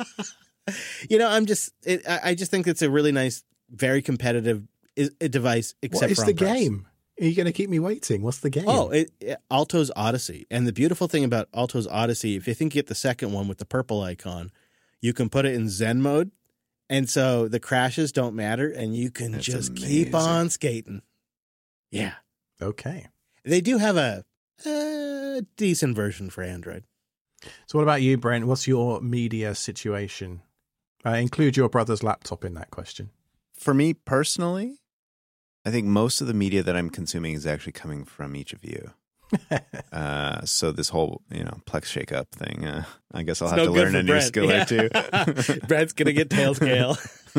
I just think it's a really nice, very competitive device. Except What is for the on price. game? Are you going to keep me waiting? What's the game? Oh, Alto's Odyssey. And the beautiful thing about Alto's Odyssey, if you think you get the second one with the purple icon, you can put it in Zen mode, and so the crashes don't matter, and you can That's just amazing. keep on skating. Yeah. Okay. They do have a decent version for Android. So what about you, Brent? What's your media situation? Include your brother's laptop in that question. For me personally, I think most of the media that I'm consuming is actually coming from each of you. So this whole, Plex shake-up thing, I guess I'll have to learn a new skill or two. Brent's going to get Tailscale.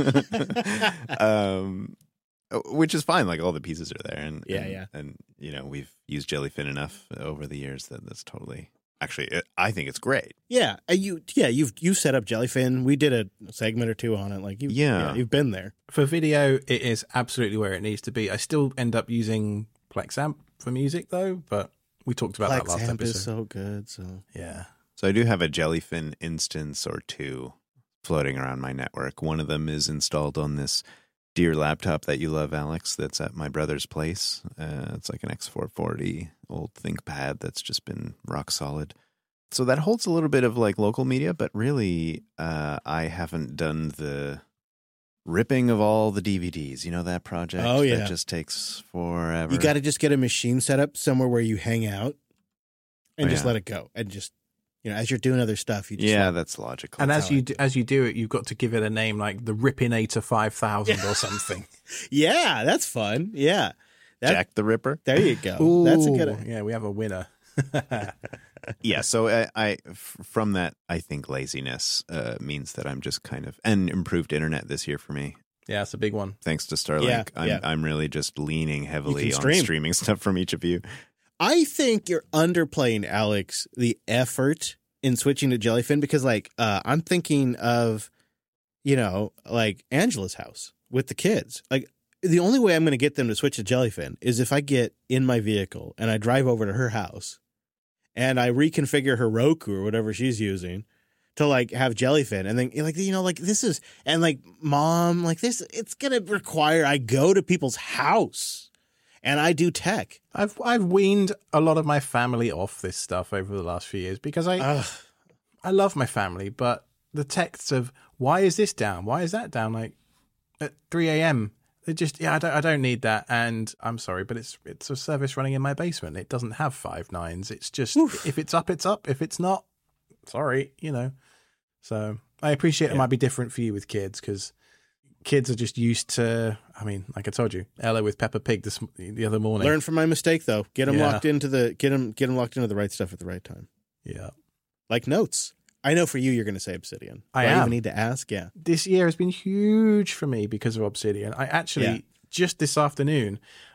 Which is fine. Like all the pieces are there. And we've used Jellyfin enough over the years that that's totally, actually, I think it's great. Yeah. You've set up Jellyfin. We did a segment or two on it. Like you've been there. For video, it is absolutely where it needs to be. I still end up using PlexAmp for music though, but we talked about that last PlexAmp episode. is so good. So yeah. So I do have a Jellyfin instance or two floating around my network. One of them is installed on this dear laptop that you love, Alex, that's at my brother's place. It's like an X440 old ThinkPad that's just been rock solid. So that holds a little bit of like local media, but really I haven't done the ripping of all the DVDs. You know that project? Oh, yeah. That just takes forever. you got to just get a machine set up somewhere where you hang out and just let it go. And just, as you're doing other stuff, you just that's logical. And as you do it, you've got to give it a name like the Rippinator 5000 or something. Yeah, that's fun. Yeah. Jack the Ripper. There you go. Ooh, That's a good. Yeah, we have a winner. Yeah, so from that, I think laziness means that I'm just kind of, and improved internet this year for me. Yeah, it's a big one. Thanks to Starlink, Yeah, I'm really just leaning heavily on stream. streaming stuff from each of you. I think you're underplaying, Alex, the effort in switching to Jellyfin because, I'm thinking of, like Angela's house with the kids. Like, the only way I'm going to get them to switch to Jellyfin is if I get in my vehicle and I drive over to her house and I reconfigure her Roku or whatever she's using to have Jellyfin. And then, this is, and Mom, this, it's going to require I go to people's house. And I do tech. I've weaned a lot of my family off this stuff over the last few years because I love my family, but the texts of why is this down? Why is that down? Like at 3 a.m. They just I don't need that. And I'm sorry, but it's a service running in my basement. It doesn't have 5 nines. It's just if it's up, it's up. If it's not, sorry, So I appreciate it might be different for you with kids because kids are just used to, like I told you, Ella with Peppa Pig the other morning. Learn from my mistake, though. Get them locked into get them locked into the right stuff at the right time. Yeah. Like Notes. I know for you, you're going to say Obsidian. I Do am. even need to ask? Yeah. This year has been huge for me because of Obsidian. I actually, just this afternoon,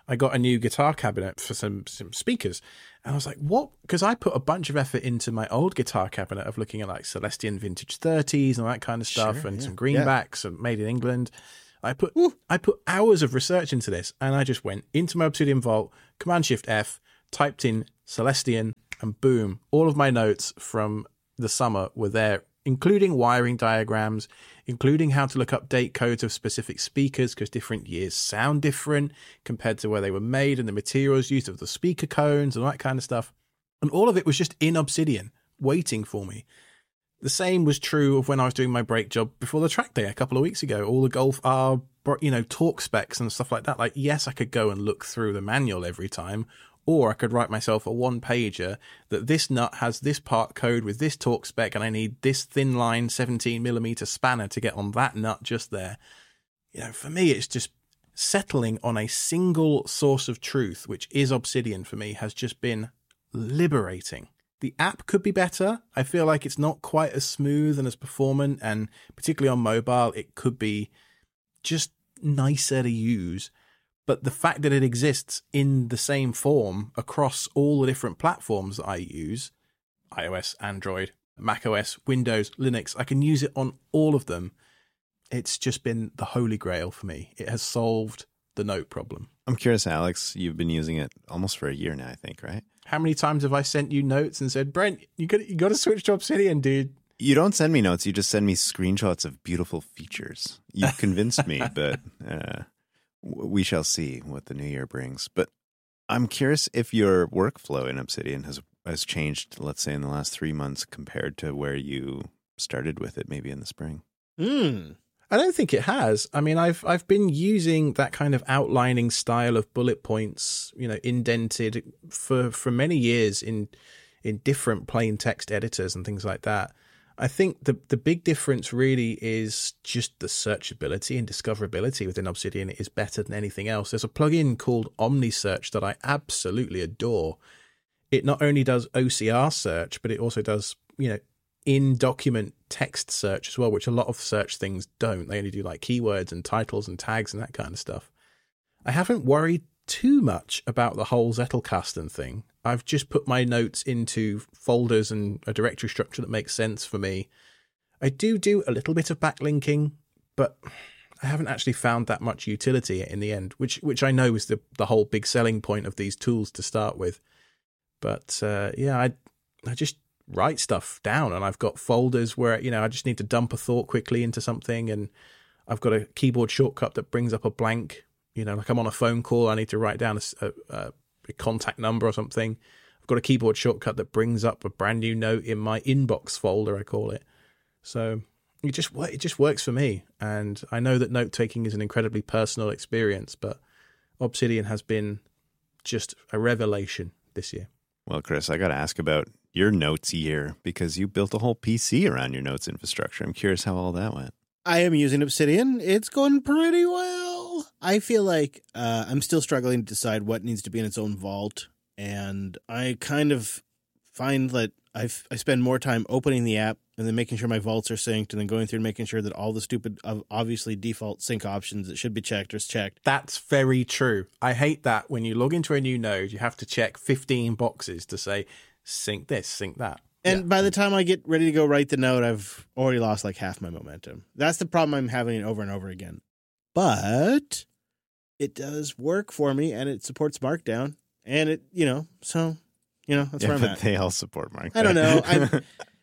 I got a new guitar cabinet for some speakers. And I was like, what? Because I put a bunch of effort into my old guitar cabinet of looking at like Celestion vintage 30s and all that kind of stuff, and some greenbacks and made in England. I put hours of research into this, and I just went into my Obsidian Vault, Command-Shift-F, typed in Celestion, and boom, all of my notes from the summer were there, including wiring diagrams, including how to look up date codes of specific speakers because different years sound different compared to where they were made, and the materials used of the speaker cones and all that kind of stuff. And all of it was just in Obsidian, waiting for me. The same was true of when I was doing my brake job before the track day a couple of weeks ago. All the Golf R, torque specs and stuff like that. Like, yes, I could go and look through the manual every time, or I could write myself a one-pager that this nut has this part code with this torque spec, and I need this thin line 17mm spanner to get on that nut just there. For me, it's just settling on a single source of truth, which is Obsidian for me, has just been liberating. The app could be better. I feel like it's not quite as smooth and as performant, and particularly on mobile, it could be just nicer to use. But the fact that it exists in the same form across all the different platforms that I use, iOS, Android, macOS, Windows, Linux, I can use it on all of them. It's just been the holy grail for me. It has solved the note problem. I'm curious, Alex, you've been using it almost for a year now, I think, right? How many times have I sent you notes and said, Brent, you got to switch to Obsidian, dude? You don't send me notes. You just send me screenshots of beautiful features. You've convinced me, but we shall see what the new year brings. But I'm curious if your workflow in Obsidian has changed, let's say, in the last 3 months compared to where you started with it maybe in the spring. I don't think it has. I mean, I've been using that kind of outlining style of bullet points, indented for many years in different plain text editors and things like that. I think the big difference really is just the searchability and discoverability within Obsidian is better than anything else. There's a plugin called OmniSearch that I absolutely adore. It not only does OCR search, but it also does, in-document text search as well, which a lot of search things don't. They only do like keywords and titles and tags and that kind of stuff. I haven't worried too much about the whole Zettelkasten thing. I've just put my notes into folders and a directory structure that makes sense for me. I do a little bit of backlinking, but I haven't actually found that much utility in the end, which I know is the whole big selling point of these tools to start with. But I just write stuff down, and I've got folders where I just need to dump a thought quickly into something, and I've got a keyboard shortcut that brings up a blank. Like I'm on a phone call, I need to write down a contact number or something. I've got a keyboard shortcut that brings up a brand new note in my inbox folder, I call it. So it just works for me, and I know that note taking is an incredibly personal experience, but Obsidian has been just a revelation this year. Well, Chris, I got to ask about your notes year because you built a whole PC around your notes infrastructure. I'm curious how all that went. I am using Obsidian. It's going pretty well. I feel like I'm still struggling to decide what needs to be in its own vault. And I kind of find that I spend more time opening the app and then making sure my vaults are synced and then going through and making sure that all the stupid, obviously default sync options that should be checked are checked. That's very true. I hate that when you log into a new node, you have to check 15 boxes to say, sync this, sync that. And by the time I get ready to go write the note, I've already lost like half my momentum. That's the problem I'm having over and over again. But it does work for me, and it supports Markdown. And it, that's where I'm at. They all support Markdown. I don't know.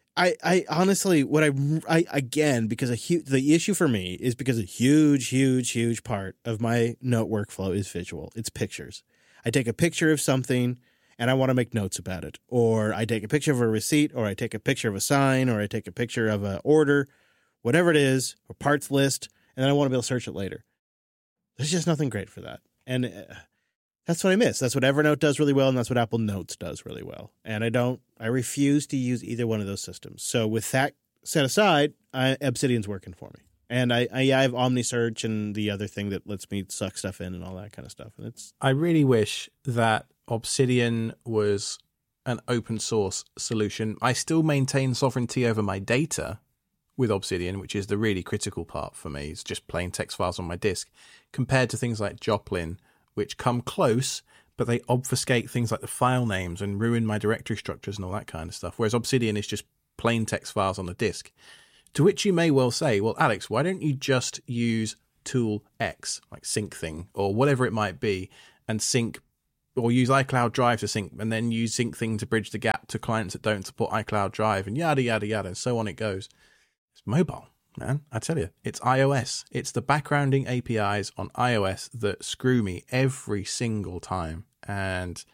I honestly, again, because the issue for me is because a huge part of my note workflow is visual. It's pictures. I take a picture of something and I want to make notes about it. Or I take a picture of a receipt, or I take a picture of a sign, or I take a picture of an order, whatever it is, or parts list, and then I want to be able to search it later. There's just nothing great for that. And that's what I miss. That's what Evernote does really well, and that's what Apple Notes does really well. And I refuse to use either one of those systems. So with that set aside, Obsidian's working for me. And I have OmniSearch and the other thing that lets me suck stuff in and all that kind of stuff. And I really wish that Obsidian was an open source solution. I still maintain sovereignty over my data with Obsidian, which is the really critical part for me. It's just plain text files on my disk, compared to things like Joplin which come close, but they obfuscate things like the file names and ruin my directory structures and all that kind of stuff. Whereas Obsidian is just plain text files on the disk. To which you may well say, well, Alex, why don't you just use tool X, like SyncThing or whatever it might be, and sync, or use iCloud Drive to sync, and then use SyncThing to bridge the gap to clients that don't support iCloud Drive, and yada, yada, yada, and so on it goes. It's mobile, man. I tell you, it's iOS. It's the backgrounding APIs on iOS that screw me every single time. And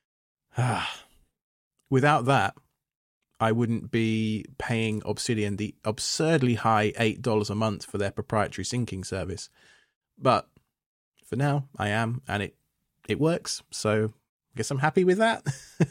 without that, I wouldn't be paying Obsidian the absurdly high $8 a month for their proprietary syncing service. But for now, I am, and it works. So I guess I'm happy with that.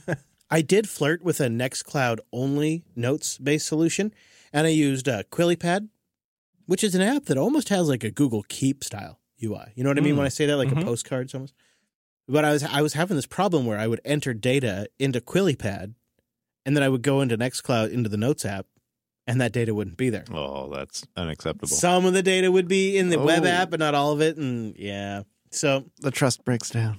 I did flirt with a Nextcloud-only notes-based solution, and I used QuillyPad, which is an app that almost has like a Google Keep style UI. You know what I mean when I say that? Like a postcards almost. But I was having this problem where I would enter data into QuillyPad, and then I would go into Nextcloud, into the Notes app, and that data wouldn't be there. Oh, that's unacceptable. Some of the data would be in the web app, but not all of it. And yeah, so The trust breaks down.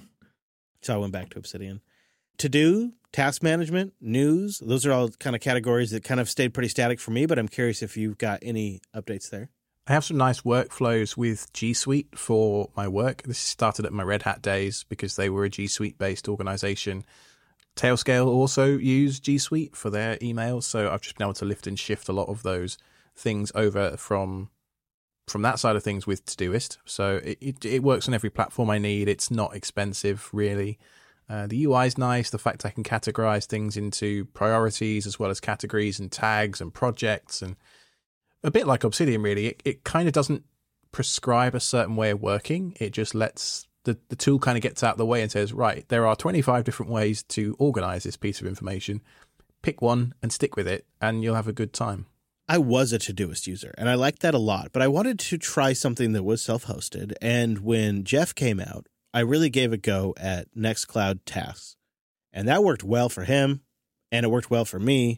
I went back to Obsidian. To-do, task management, news, those are all kind of categories that kind of stayed pretty static for me, but I'm curious if you've got any updates there. I have some nice workflows with G Suite for my work. This started at my Red Hat days because they were a G Suite-based organization. Tailscale also use G Suite for their emails, so I've just been able to lift and shift a lot of those things over from that side of things with Todoist. So it works on every platform I need. It's not expensive, really. The UI is nice. The fact I can categorize things into priorities as well as categories and tags and projects, and a bit like Obsidian, really. It kind of doesn't prescribe a certain way of working. It just lets the tool kind of gets out of the way and says, right, there are 25 different ways to organize this piece of information. Pick one and stick with it, and you'll have a good time. I was a Todoist user, and I liked that a lot, but I wanted to try something that was self-hosted, and when Jeff came out, I really gave a go at Nextcloud Tasks, and that worked well for him, and it worked well for me,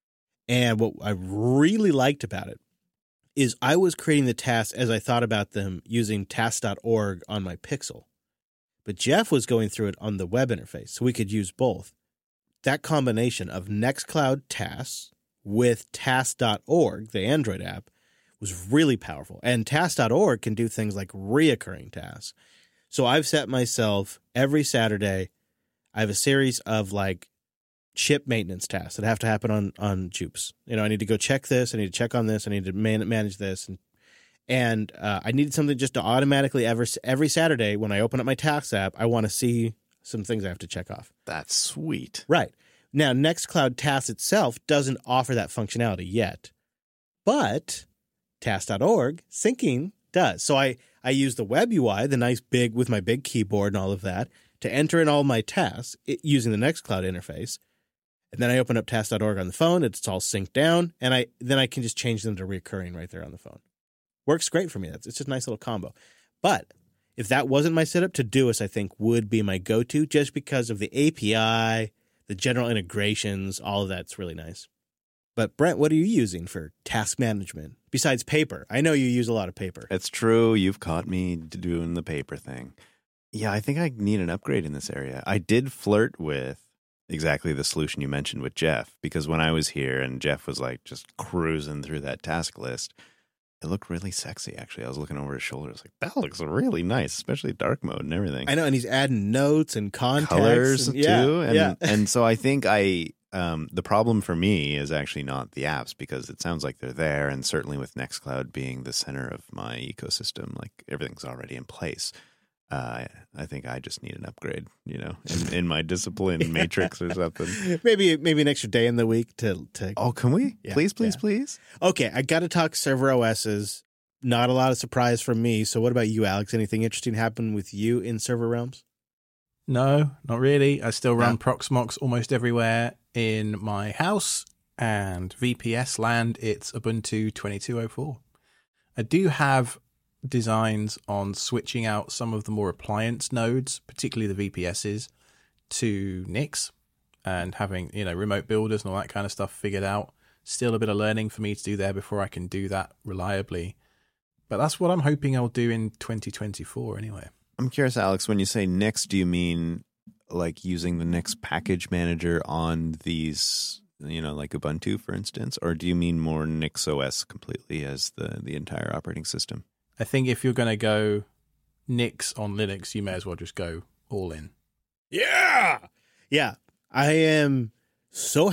and what I really liked about it is I was creating the tasks as I thought about them using tasks.org on my Pixel. But Jeff was going through it on the web interface, so we could use both. That combination of Nextcloud tasks with tasks.org, the Android app, was really powerful. And tasks.org can do things like reoccurring tasks. So I've set myself every Saturday, I have a series of like chip maintenance tasks that have to happen on Jupes. You know, I need to go check this, I need to check on this, I need to manage this, and I needed something just to automatically every Saturday when I open up my tasks app, I want to see some things I have to check off. That's sweet. Right. Now, Nextcloud Tasks itself doesn't offer that functionality yet, but tasks.org syncing does. So I use the web UI, the nice big with my big keyboard and all of that, to enter in all my tasks using the Nextcloud interface. And then I open up tasks.org on the phone. It's all synced down, and then I can just change them to recurring right there on the phone. Works great for me. It's just a nice little combo. But if that wasn't my setup, Todoist, I think, would be my go-to just because of the API, the general integrations, all of that's really nice. But Brent, what are you using for task management besides paper? I know you use a lot of paper. It's true. You've caught me doing the paper thing. Yeah, I think I need an upgrade in this area. I did flirt with exactly the solution you mentioned with Jeff, because when I was here and Jeff was like just cruising through that task list, it looked really sexy, actually. I was looking over his shoulder. I was like, that looks really nice, especially dark mode and everything. I know, and he's adding notes and context. Colors, and, too. Yeah. And so I think the problem for me is actually not the apps, because it sounds like they're there, and certainly with Nextcloud being the center of my ecosystem, like everything's already in place. I think I just need an upgrade, you know, in my discipline matrix or something. Maybe an extra day in the week to Oh, can we? Yeah, Please. Okay, I got to talk server OSs. Not a lot of surprise from me. So what about you, Alex? Anything interesting happen with you in server realms? No, not really. I still run Proxmox almost everywhere in my house, and VPS land, it's Ubuntu 22.04. I do have designs on switching out some of the more appliance nodes, particularly the VPSs, to Nix, and having, you know, remote builders and all that kind of stuff figured out. Still a bit of learning for me to do there before I can do that reliably. But that's what I'm hoping I'll do in 2024 anyway. I'm curious, Alex, when you say Nix, do you mean like using the Nix package manager on these, like Ubuntu, for instance? Or do you mean more Nix OS completely as the entire operating system? I think if you're going to go Nix on Linux, you may as well just go all in. Yeah. I am so